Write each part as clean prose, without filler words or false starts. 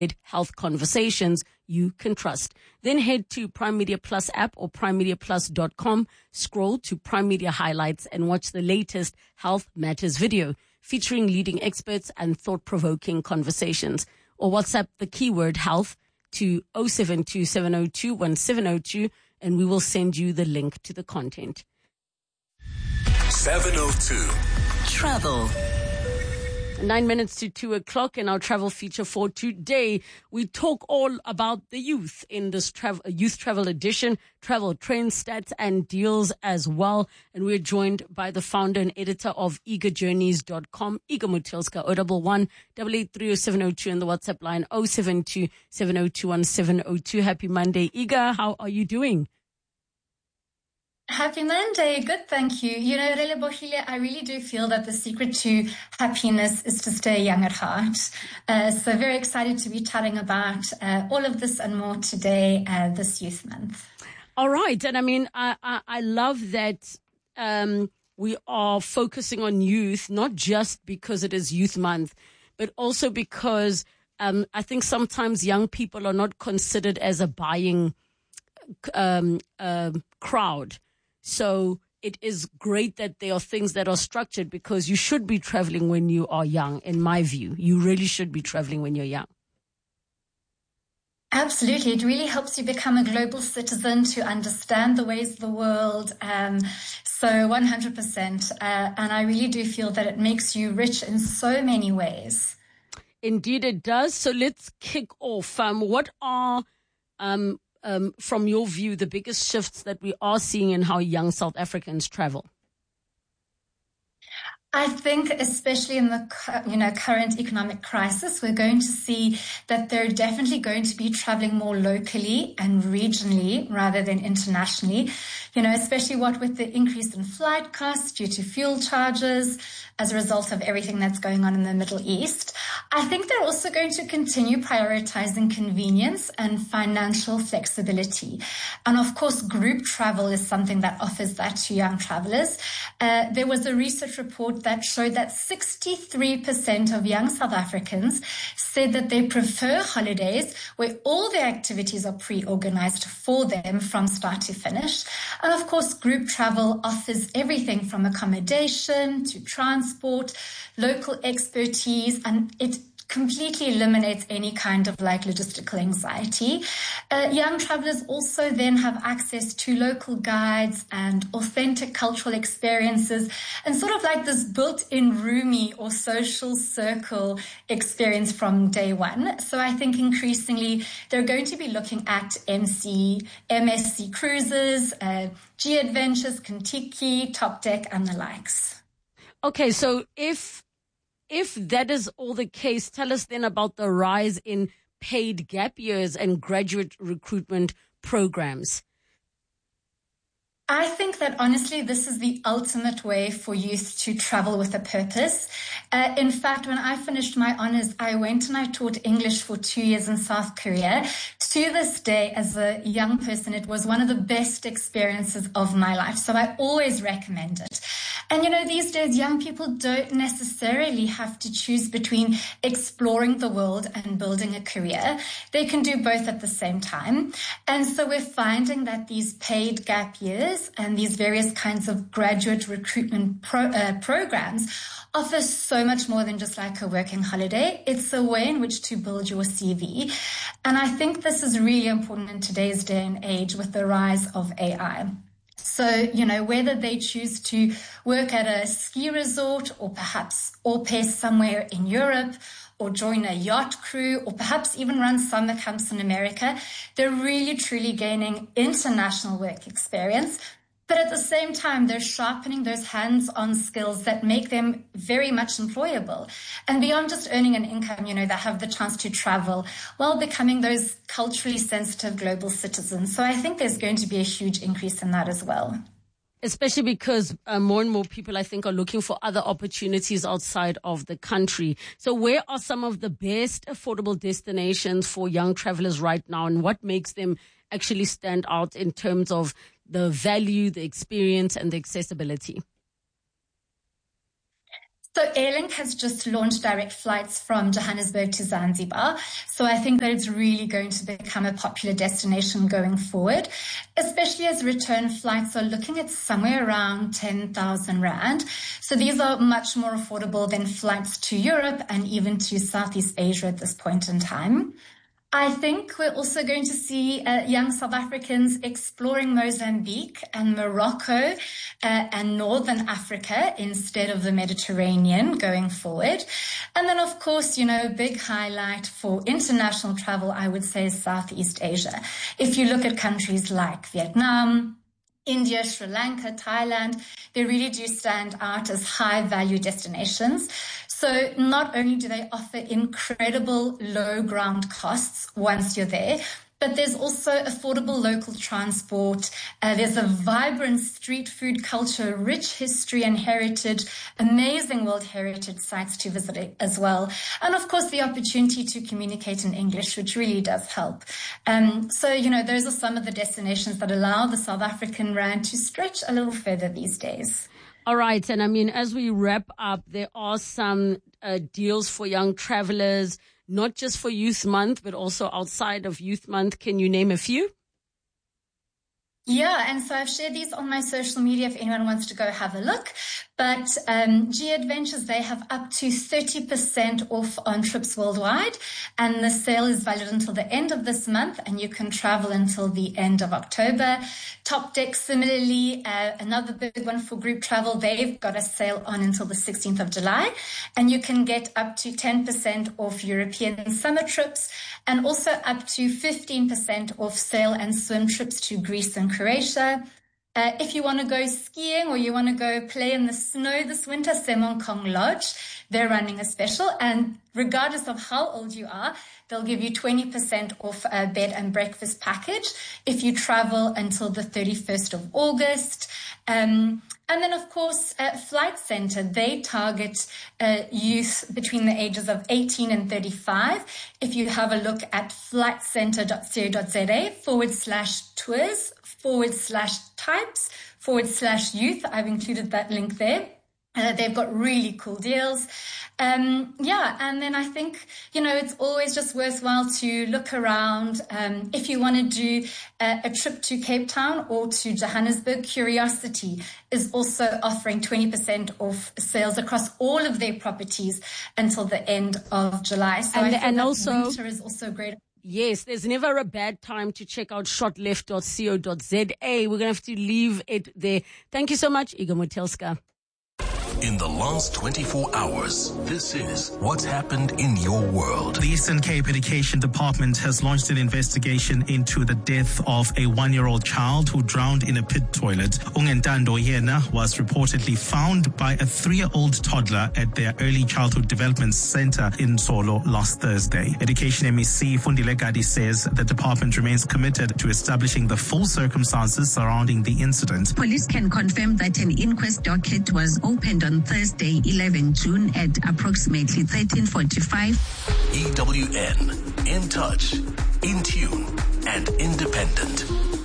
health conversations you can trust. Then head to Prime Media Plus app or primemediaplus.com, scroll to Prime Media Highlights and watch the latest Health Matters video featuring leading experts and thought-provoking conversations. Or WhatsApp the keyword health to 072 702 1702 and we will send you the link to the content. 702 Travel. 9 minutes to 2 o'clock in our travel feature for today. We talk all about the youth in this youth travel edition, travel trends, stats and deals as well. And we're joined by the founder and editor of eagerjourneys.com, Iga Mutilska, 011 883 0702 and the WhatsApp line 072 702 1702. Happy Monday, Iga. How are you doing? Happy Monday. Good, thank you. You know, Relebohile, I really do feel that the secret to happiness is to stay young at heart. So very excited to be chatting about all of this and more today, this Youth Month. All right. And I mean, I love that we are focusing on youth, not just because it is Youth Month, but also because I think sometimes young people are not considered as a buying crowd. So it is great that there are things that are structured because you should be traveling when you are young, in my view. You really should be traveling when you're young. Absolutely. It really helps you become a global citizen to understand the ways of the world. So 100%. And I really do feel that it makes you rich in so many ways. Indeed, it does. So let's kick off. What are from your view, the biggest shifts that we are seeing in how young South Africans travel? I think especially in the current economic crisis, we're going to see that they're definitely going to be traveling more locally and regionally rather than internationally, especially what with the increase in flight costs due to fuel charges as a result of everything that's going on in the Middle East. I think they're also going to continue prioritizing convenience and financial flexibility. And of course, group travel is something that offers that to young travelers. There was a research report that showed that 63% of young South Africans said that they prefer holidays where all their activities are pre-organized for them from start to finish. And of course, group travel offers everything from accommodation to transport, local expertise, and it completely eliminates any kind of logistical anxiety. Young travelers also then have access to local guides and authentic cultural experiences and sort of like this built-in roomie or social circle experience from day one. So I think increasingly they're going to be looking at MSC cruises, G Adventures, Contiki, Top Deck and the likes. Okay, so if that is all the case, tell us then about the rise in paid gap years and graduate recruitment programs. I think that honestly, this is the ultimate way for youth to travel with a purpose. In fact, when I finished my honors, I went and I taught English for 2 years in South Korea. To this day, as a young person, it was one of the best experiences of my life. So I always recommend it. And these days, young people don't necessarily have to choose between exploring the world and building a career. They can do both at the same time. And so we're finding that these paid gap years and these various kinds of graduate recruitment programs offer so much more than just like a working holiday. It's a way in which to build your CV. And I think this is really important in today's day and age with the rise of AI. So, whether they choose to work at a ski resort or perhaps au pair somewhere in Europe or join a yacht crew or perhaps even run summer camps in America, they're really truly gaining international work experience. But at the same time, they're sharpening those hands-on skills that make them very much employable. And beyond just earning an income, they have the chance to travel while becoming those culturally sensitive global citizens. So I think there's going to be a huge increase in that as well. Especially because more and more people, I think, are looking for other opportunities outside of the country. So where are some of the best affordable destinations for young travelers right now, and what makes them actually stand out in terms of the value, the experience, and the accessibility? So Airlink has just launched direct flights from Johannesburg to Zanzibar. So I think that it's really going to become a popular destination going forward, especially as return flights are looking at somewhere around 10,000 Rand. So these are much more affordable than flights to Europe and even to Southeast Asia at this point in time. I think we're also going to see young South Africans exploring Mozambique and Morocco and Northern Africa instead of the Mediterranean going forward. And then, of course, big highlight for international travel, I would say, is Southeast Asia. If you look at countries like Vietnam, India, Sri Lanka, Thailand, they really do stand out as high-value destinations. So not only do they offer incredible low ground costs once you're there, but there's also affordable local transport. There's a vibrant street food culture, rich history and heritage, amazing World Heritage sites to visit as well. And of course, the opportunity to communicate in English, which really does help. So those are some of the destinations that allow the South African rand to stretch a little further these days. All right. And as we wrap up, there are some deals for young travelers, not just for Youth Month, but also outside of Youth Month. Can you name a few? Yeah, and so I've shared these on my social media if anyone wants to go have a look. But G Adventures, they have up to 30% off on trips worldwide. And the sale is valid until the end of this month, and you can travel until the end of October. Top Deck, similarly, another big one for group travel. They've got a sale on until the 16th of July. And you can get up to 10% off European summer trips, and also up to 15% off sail and swim trips to Greece and Croatia. If you want to go skiing or you want to go play in the snow this winter, Semonkong Lodge, they're running a special. And regardless of how old you are, they'll give you 20% off a bed and breakfast package if you travel until the 31st of August. And then, of course, Flight Centre, they target youth between the ages of 18 and 35. If you have a look at flightcentre.co.za/tours/types/youth, I've included that link there. They've got really cool deals. And then I think, it's always just worthwhile to look around. If you want to do a trip to Cape Town or to Johannesburg, Curiosity is also offering 20% off sales across all of their properties until the end of July. So also winter is also great. Yes, there's never a bad time to check out shotleft.co.za. We're going to have to leave it there. Thank you so much, Igor Motelska. In the last 24 hours, this is what's happened in your world. The Eastern Cape Education Department has launched an investigation into the death of a 1-year-old child who drowned in a pit toilet. Ungentando Yena was reportedly found by a 3-year-old toddler at their Early Childhood Development Center in Solo last Thursday. Education MEC Fundile Gadi says the department remains committed to establishing the full circumstances surrounding the incident. Police can confirm that an inquest docket was opened on Thursday, 11 June at approximately 13:45. EWN, in touch, in tune, and independent.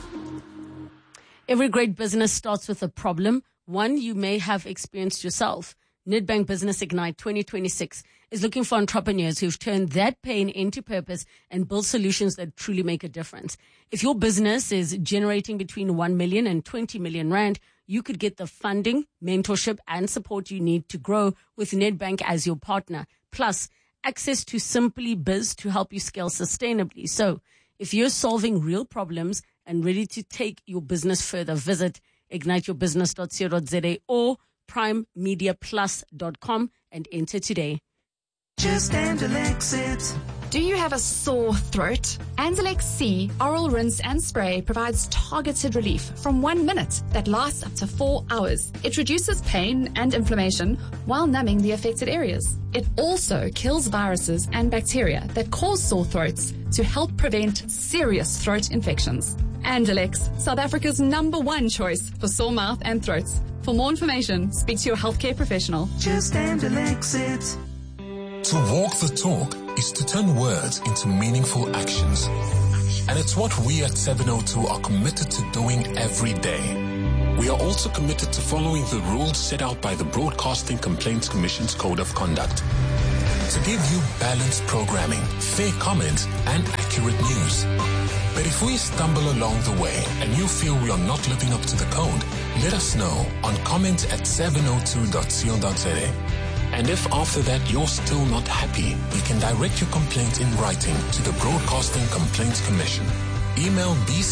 Every great business starts with a problem, one you may have experienced yourself. Nedbank Business Ignite 2026 is looking for entrepreneurs who've turned that pain into purpose and built solutions that truly make a difference. If your business is generating between 1 million and 20 million Rand, you could get the funding, mentorship, and support you need to grow with Nedbank as your partner. Plus, access to Simply Biz to help you scale sustainably. So, if you're solving real problems and ready to take your business further, visit igniteyourbusiness.co.za or primemediaplus.com and enter today. Just Andalex it. Do you have a sore throat? Andalex C Oral Rinse and Spray provides targeted relief from 1 minute that lasts up to 4 hours. It reduces pain and inflammation while numbing the affected areas. It also kills viruses and bacteria that cause sore throats to help prevent serious throat infections. Andalex, South Africa's #1 choice for sore mouth and throats. For more information, speak to your healthcare professional. Just Andalex it. To walk the talk is to turn words into meaningful actions. And it's what we at 702 are committed to doing every day. We are also committed to following the rules set out by the Broadcasting Complaints Commission's Code of Conduct to give you balanced programming, fair comments, and accurate news. But if we stumble along the way and you feel we are not living up to the code, let us know on comment@702.co.za. And if after that you're still not happy, you can direct your complaint in writing to the Broadcasting Complaints Commission. Email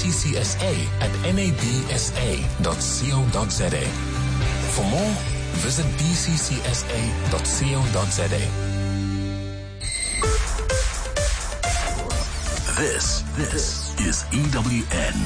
bccsa@nabsa.co.za. For more, visit bccsa.co.za. This is EWN.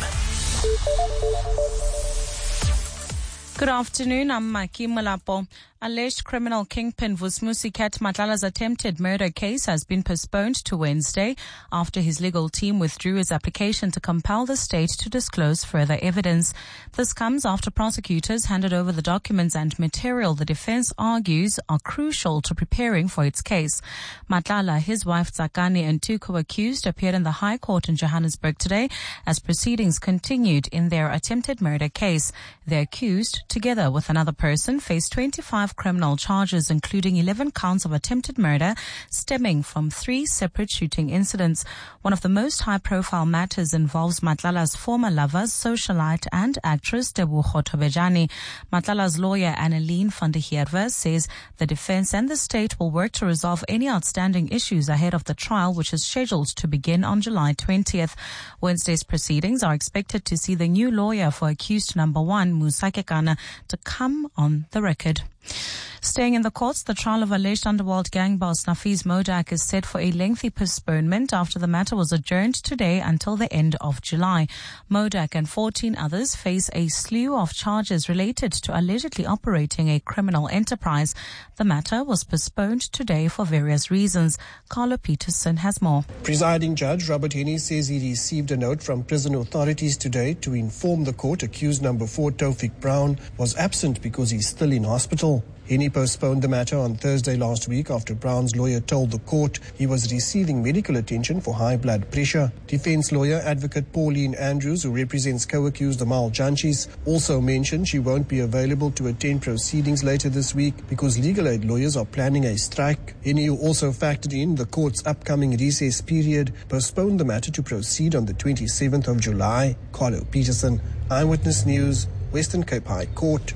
Good afternoon, I'm Maki Malapo. Alleged criminal kingpin Vusmusikat Matlala's attempted murder case has been postponed to Wednesday after his legal team withdrew his application to compel the state to disclose further evidence. This comes after prosecutors handed over the documents and material the defense argues are crucial to preparing for its case. Matlala, his wife Tsakani, and two co-accused appeared in the High Court in Johannesburg today as proceedings continued in their attempted murder case. The accused, together with another person, faced 25 criminal charges, including 11 counts of attempted murder stemming from 3 separate shooting incidents. One of the most high-profile matters involves Matlala's former lover, socialite and actress Tebogo Thobejane. Matlala's lawyer, Anneline van der Heerwe, says the defense and the state will work to resolve any outstanding issues ahead of the trial, which is scheduled to begin on July 20th. Wednesday's proceedings are expected to see the new lawyer for accused number 1, Musa Kekana, to come on the record. Staying in the courts, the trial of alleged underworld gang boss Nafiz Modak is set for a lengthy postponement after the matter was adjourned today until the end of July. Modak and 14 others face a slew of charges related to allegedly operating a criminal enterprise. The matter was postponed today for various reasons. Carlo Peterson has more. Presiding Judge Robert Henney says he received a note from prison authorities today to inform the court accused number 4 Taufik Brown was absent because he's still in hospital. Henney postponed the matter on Thursday last week after Brown's lawyer told the court he was receiving medical attention for high blood pressure. Defense lawyer advocate Pauline Andrews, who represents co-accused Amal Janchis, also mentioned she won't be available to attend proceedings later this week because legal aid lawyers are planning a strike. Henney, who also factored in the court's upcoming recess period, postponed the matter to proceed on the 27th of July. Carlo Peterson, Eyewitness News, Western Cape High Court.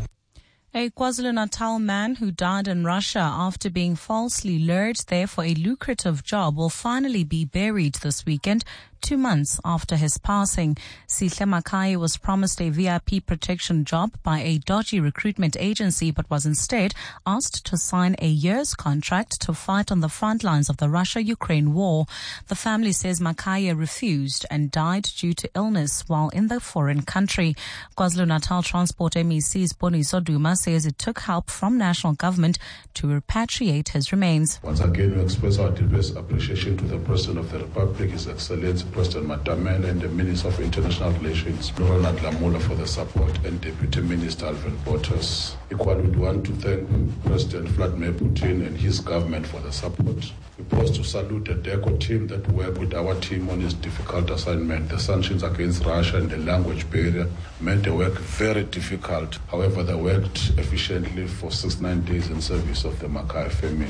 A KwaZulu-Natal man who died in Russia after being falsely lured there for a lucrative job will finally be buried this weekend, 2 months after his passing. Sihle Makai was promised a VIP protection job by a dodgy recruitment agency but was instead asked to sign a year's contract to fight on the front lines of the Russia-Ukraine war. The family says Makai refused and died due to illness while in the foreign country. KwaZulu-Natal Transport MEC's Boniso Duma says it took help from national government to repatriate his remains. Once again, we express our deepest appreciation to the President of the Republic, His Excellency President Matamela, and the Minister of International Relations, Ronald Lamola, for the support, and Deputy Minister Alvin Bottas. Equally, we want to thank President Vladimir Putin and his government for the support. We pause to salute the DECO team that worked with our team on this difficult assignment. The sanctions against Russia and the language barrier made the work very difficult. However, they worked efficiently for 69 days in service of the Makai family.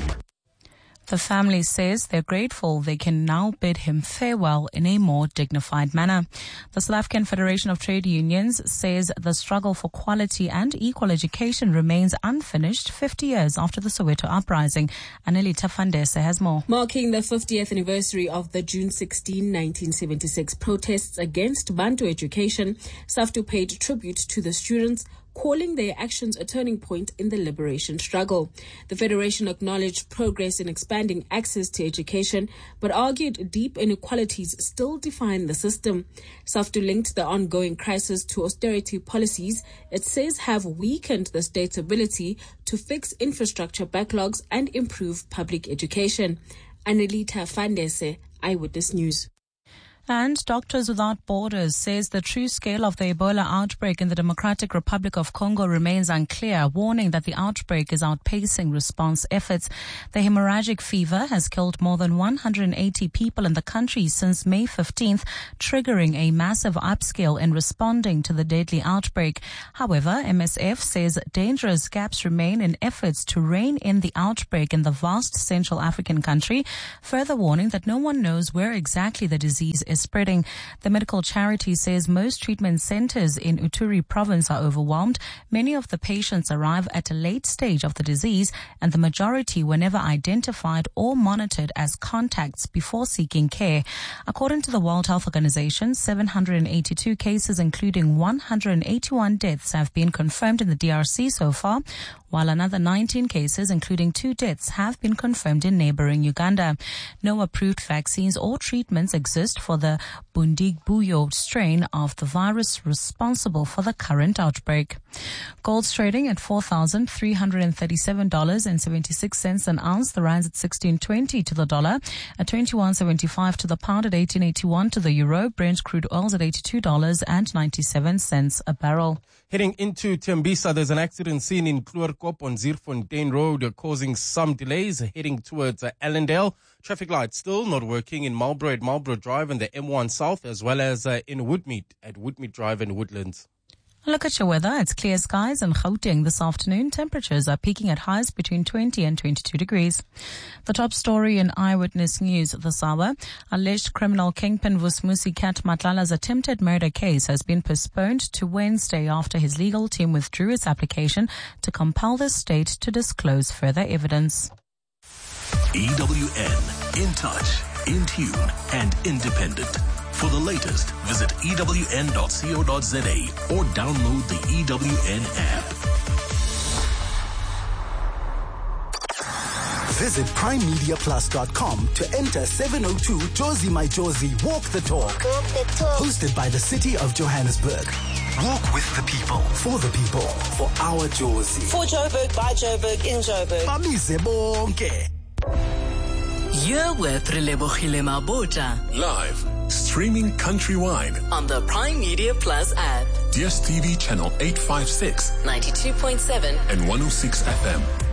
The family says they're grateful they can now bid him farewell in a more dignified manner. The South African Federation of Trade Unions says the struggle for quality and equal education remains unfinished 50 years after the Soweto uprising. Anelita Fandese has more. Marking the 50th anniversary of the June 16, 1976 protests against Bantu education, SAFTU paid tribute to the students, calling their actions a turning point in the liberation struggle. The Federation acknowledged progress in expanding access to education, but argued deep inequalities still define the system. SAFTU linked the ongoing crisis to austerity policies it says have weakened the state's ability to fix infrastructure backlogs and improve public education. Anelita Fandese, Eyewitness News. And Doctors Without Borders says the true scale of the Ebola outbreak in the Democratic Republic of Congo remains unclear, warning that the outbreak is outpacing response efforts. The hemorrhagic fever has killed more than 180 people in the country since May 15th, triggering a massive upscale in responding to the deadly outbreak. However, MSF says dangerous gaps remain in efforts to rein in the outbreak in the vast Central African country, further warning that no one knows where exactly the disease is spreading. The medical charity says most treatment centers in Ituri province are overwhelmed. Many of the patients arrive at a late stage of the disease, and the majority were never identified or monitored as contacts before seeking care. According to the World Health Organization, 782 cases, including 181 deaths, have been confirmed in the DRC so far, while another 19 cases, including 2 deaths, have been confirmed in neighboring Uganda. No approved vaccines or treatments exist for the Bundibugyo strain of the virus responsible for the current outbreak. Gold's trading at $4,337.76 an ounce. The rand's at 16.20 to the dollar, at 21.75 to the pound, at 18.81 to the euro. Brent crude oil's at $82.97 a barrel. Heading into Tembisa, there's an accident seen in Kluerkop on Zierfontein Road, causing some delays heading towards Allendale. Traffic lights still not working in Marlborough at Marlborough Drive and the M1 South, as well as in Woodmead at Woodmead Drive and Woodlands. Look at your weather. It's clear skies in Gauteng this afternoon. Temperatures are peaking at highs between 20 and 22 degrees. The top story in Eyewitness News this hour. Alleged criminal kingpin Vusmusi Kat Matlala's attempted murder case has been postponed to Wednesday after his legal team withdrew its application to compel the state to disclose further evidence. EWN, in touch, in tune, and independent. For the latest, visit ewn.co.za or download the EWN app. Visit primemediaplus.com to enter 702 Jozi My Jozi Walk the Talk. Hosted by the City of Johannesburg. Walk with the people, for the people, for our Jozi. For Joburg, by Joburg, in Joburg. Bamize bonke. You're with Relebohile Mabota. Live, streaming countrywide on the Prime Media Plus app. DSTV channel 856, 92.7 and 106 FM.